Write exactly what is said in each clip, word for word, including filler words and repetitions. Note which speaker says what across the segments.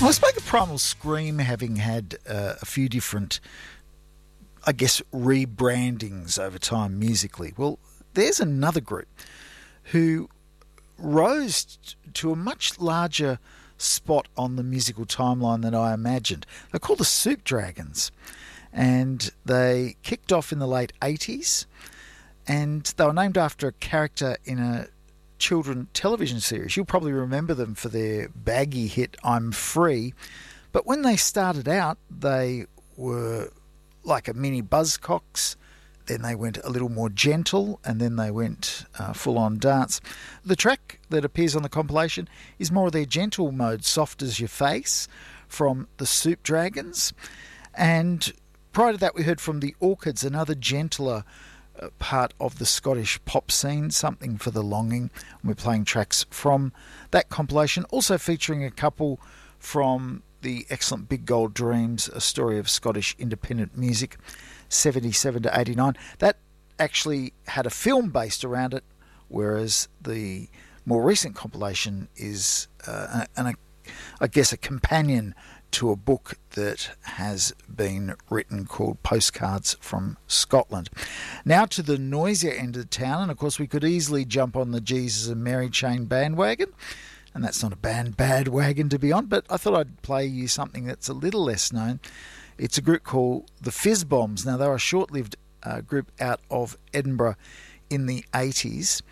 Speaker 1: Well, I spoke of Primal Scream having had uh, a few different, I guess, rebrandings over time musically. Well, there's another group who rose to a much larger spot on the musical timeline than I imagined. They're called the Soup Dragons, and they kicked off in the late eighties, and they were named after a character in a children television series. You'll probably remember them for their baggy hit I'm Free, but when they started out they were like a mini Buzzcocks, then they went a little more gentle, and then they went uh, full on dance. The track that appears on the compilation is more of their gentle mode, Soft As Your Face, from the Soup Dragons, and prior to that we heard from the Orchids, another gentler part of the Scottish pop scene, Something for the Longing. We're playing tracks from that compilation, also featuring a couple from the excellent Big Gold Dreams, a story of Scottish independent music, seventy-seven to eighty-nine. That actually had a film based around it, whereas the more recent compilation is uh, an, an, I guess a companion to a book that has been written called Postcards from Scotland. Now to the noisier end of the town, and of course we could easily jump on the Jesus and Mary Chain bandwagon, and that's not a band bad wagon to be on, but I thought I'd play you something that's a little less known. It's a group called the Fizz Bombs. Now, they were a short-lived uh, group out of Edinburgh in the eighties,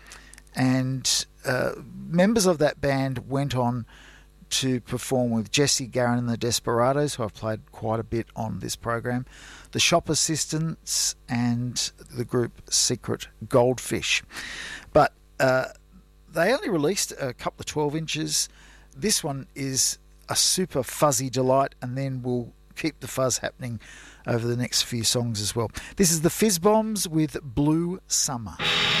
Speaker 1: and uh, members of that band went on to perform with Jesse Garron and the Desperados, who I've played quite a bit on this program, the Shop Assistants, and the group Secret Goldfish. But uh, they only released a couple of twelve inches. This one is a super fuzzy delight, and then we'll keep the fuzz happening over the next few songs as well. This is the Fizz Bombs with Blue Summer.